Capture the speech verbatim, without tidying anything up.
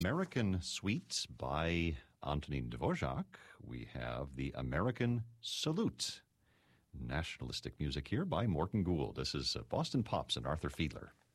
American Suite by Antonin Dvorak. We have the American Salute. Nationalistic music here by Morton Gould. This is Boston Pops and Arthur Fiedler.